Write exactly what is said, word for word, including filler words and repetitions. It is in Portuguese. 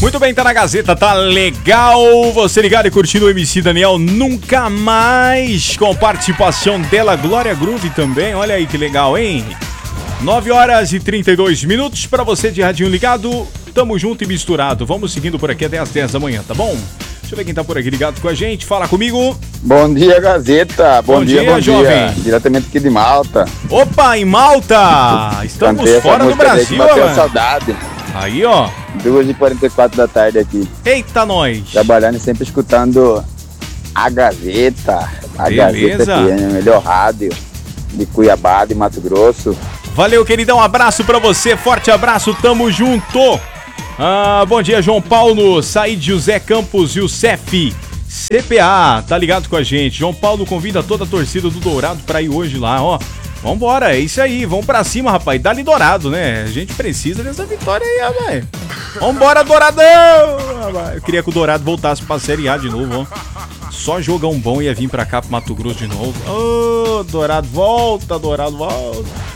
Muito bem, tá na Gazeta, tá legal. Você ligado e curtindo o M C Daniel Nunca Mais, com participação dela, Glória Groove também. Olha aí que legal, hein? nove horas e trinta e dois minutos pra você de radinho ligado. Tamo junto e misturado. Vamos seguindo por aqui até as dez da manhã, tá bom? Deixa eu ver quem tá por aqui ligado com a gente. Fala comigo. Bom dia, Gazeta. Bom, bom dia, dia, bom jovem. dia. Diretamente aqui de Malta. Opa, em Malta! Estamos Cantei fora do Brasil, mano. Saudade. Aí, ó. duas e quarenta e quatro da tarde aqui. Eita, nós. Trabalhando e sempre escutando a Gazeta. A Beleza. Gazeta que é a melhor rádio de Cuiabá, de Mato Grosso. Valeu, queridão. Um abraço pra você. Forte abraço. Tamo junto. Ah, bom dia, João Paulo, Said José Campos e o C E F, C P A, tá ligado com a gente. João Paulo convida toda a torcida do Dourado pra ir hoje lá, ó. Vambora, é isso aí, vamos pra cima, rapaz. Dá-lhe Dourado, né? A gente precisa dessa vitória aí, rapaz. Vambora, Douradão! Eu queria que o Dourado voltasse pra Série A de novo, ó. Só jogão bom ia vir pra cá, pro Mato Grosso de novo. Ô, oh, Dourado, volta, Dourado, volta.